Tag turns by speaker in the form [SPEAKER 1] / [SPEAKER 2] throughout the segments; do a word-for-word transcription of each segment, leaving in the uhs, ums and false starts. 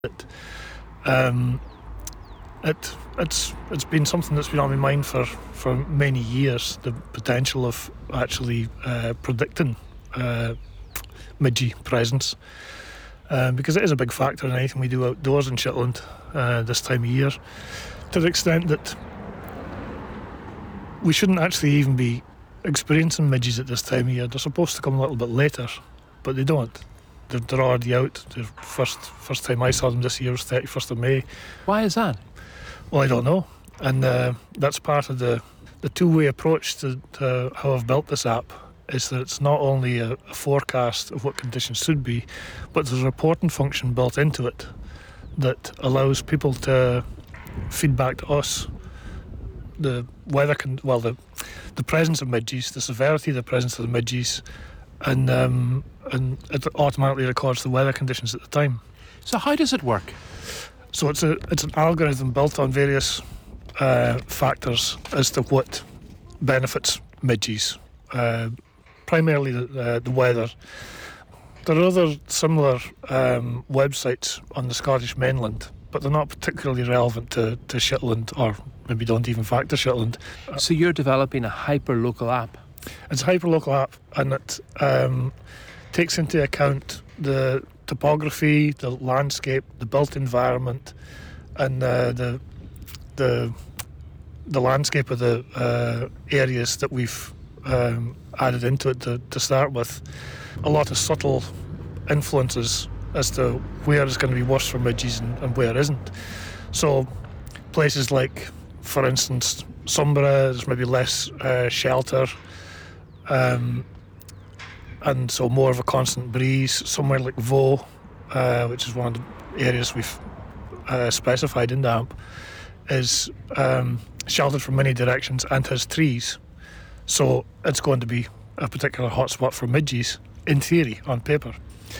[SPEAKER 1] It, um, it it's it's been something that's been on my mind for, for many years. The potential of actually uh, predicting uh, midgie presence, um, because it is a big factor in anything we do outdoors in Shetland uh, this time of year. To the extent that we shouldn't actually even be experiencing midges at this time of year. They're supposed to come a little bit later, but they don't. They're, they're already out. The first first time I saw them this year was thirty-first of May.
[SPEAKER 2] Why is that?
[SPEAKER 1] Well, I don't know. And uh, that's part of the, the two-way approach to, to how I've built this app, is that it's not only a, a forecast of what conditions should be, but there's a reporting function built into it that allows people to feed back to us the weather, con- well, the the presence of midges, the severity of the presence of the midges, and um, and it automatically records the weather conditions at the time.
[SPEAKER 2] So how does it work?
[SPEAKER 1] So it's a it's an algorithm built on various uh, factors as to what benefits midges, uh, primarily the, uh, the weather. There are other similar um, websites on the Scottish mainland, but they're not particularly relevant to, to Shetland, or maybe don't even factor Shetland.
[SPEAKER 2] So you're developing a hyper-local app?
[SPEAKER 1] It's a hyper-local app, and it um, takes into account the topography, the landscape, the built environment, and uh, the the the landscape of the uh, areas that we've um, added into it to, to start with. A lot of subtle influences as to where it's going to be worse for midges and, and where it isn't. So places like, for instance, Sombra, there's maybe less uh, shelter, um, and so more of a constant breeze. Somewhere like Vaux, uh, which is one of the areas we've uh, specified in the app, is um, sheltered from many directions and has trees. So it's going to be a particular hotspot for midges, in theory, on paper.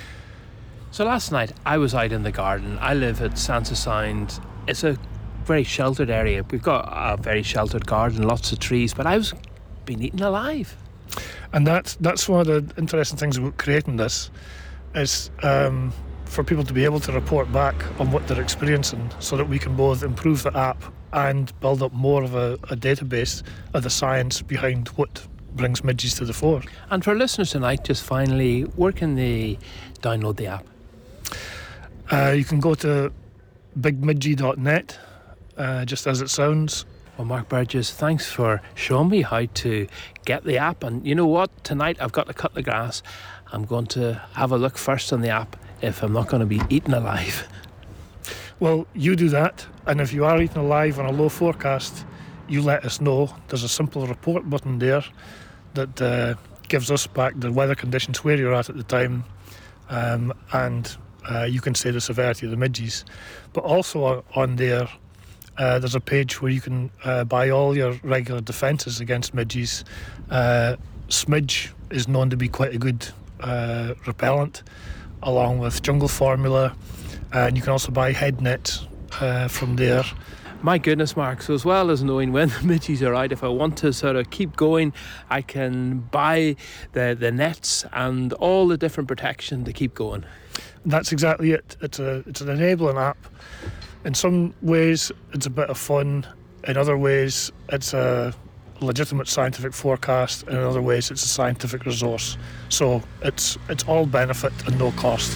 [SPEAKER 2] So last night I was out in the garden. I live at Sansa Sound. It's a very sheltered area. We've got a very sheltered garden, lots of trees, but I was being eaten alive.
[SPEAKER 1] And that's that's one of the interesting things about creating this, is um, for people to be able to report back on what they're experiencing, so that we can both improve the app and build up more of a, a database of the science behind what brings midges to the fore.
[SPEAKER 2] And for listeners tonight, just finally, where can they download the app?
[SPEAKER 1] Uh, you can go to big midgie dot net, uh, just as it sounds.
[SPEAKER 2] Well, Mark Burgess, thanks for showing me how to get the app. And you know what? Tonight I've got to cut the grass. I'm going to have a look first on the app if I'm not going to be eaten alive.
[SPEAKER 1] Well, you do that, and if you are eaten alive on a low forecast, you let us know. There's a simple report button there that uh, gives us back the weather conditions where you're at at the time, um, and uh, you can say the severity of the midges. But also on, on there, uh, there's a page where you can uh, buy all your regular defences against midges. Uh, Smidge is known to be quite a good uh, repellent, along with Jungle Formula, and you can also buy head nets uh, from there.
[SPEAKER 2] My goodness, Mark, so as well as knowing when the midges are out, if I want to sort of keep going, I can buy the, the nets and all the different protection to keep going.
[SPEAKER 1] That's exactly it. It's a it's an enabling app. In some ways, it's a bit of fun. In other ways, it's a legitimate scientific forecast. And in other ways, it's a scientific resource. So it's it's all benefit and no cost.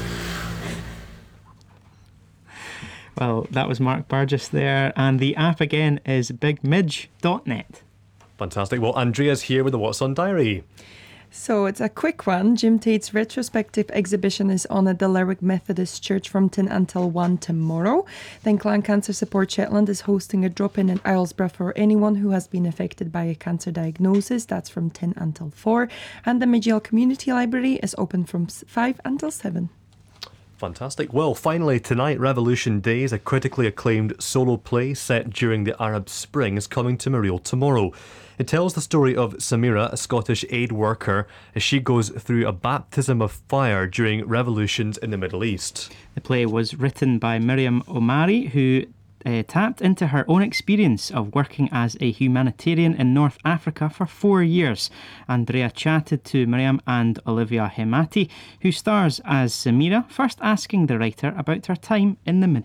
[SPEAKER 3] Well, that was Mark Burgess there, and the app again is big midge dot net.
[SPEAKER 4] Fantastic. Well, Andrea's here with the What's On Diary.
[SPEAKER 5] So it's a quick one. Jim Tate's retrospective exhibition is on at the Lerwick Methodist Church from ten until one tomorrow. Then Clan Cancer Support Shetland is hosting a drop-in in Islesborough for anyone who has been affected by a cancer diagnosis. That's from ten until four. And the Midgell Community Library is open from five until seven.
[SPEAKER 4] Fantastic. Well, finally tonight, Revolution Days, a critically acclaimed solo play set during the Arab Spring, is coming to Mareel tomorrow. It tells the story of Samira, a Scottish aid worker, as she goes through a baptism of fire during revolutions in the Middle East.
[SPEAKER 3] The play was written by Miriam Omari, who uh, tapped into her own experience of working as a humanitarian in North Africa for four years. Andrea chatted to Miriam and Olivia Hemati, who stars as Samira, first asking the writer about her time in the Middle